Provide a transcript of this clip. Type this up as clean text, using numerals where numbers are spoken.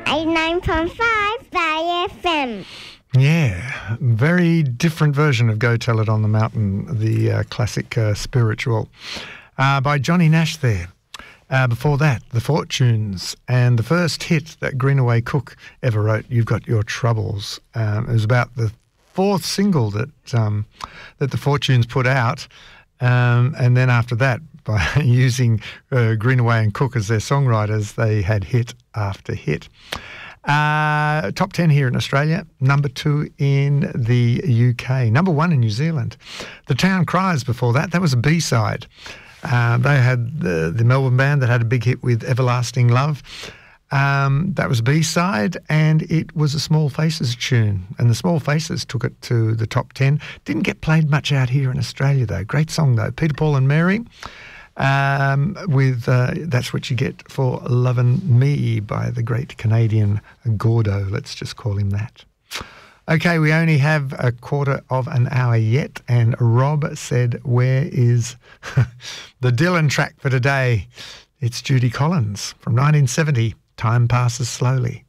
89.5 Bay FM. Yeah, very different version of Go Tell It on the Mountain, the classic spiritual, by Johnny Nash there. Before that, The Fortunes, and the first hit that Greenaway Cook ever wrote, You've Got Your Troubles. It was about the fourth single that the Fortunes put out, and then after that, by using Greenaway and Cook as their songwriters, they had hit after hit. Top 10 here in Australia, number 2 in the UK, number 1 in New Zealand. The Town Cries before that, that was a B-side. They had the Melbourne band that had a big hit with Everlasting Love. That was a B-side, and it was a Small Faces tune. And the Small Faces took it to the top 10. Didn't get played much out here in Australia, though. Great song, though. Peter, Paul and Mary with That's What You Get for Lovin' Me by the great Canadian Gordo. Let's just call him that. Okay, we only have a quarter of an hour yet, and Rob said, where is the Dylan track for today? It's Judy Collins from 1970, Time Passes Slowly.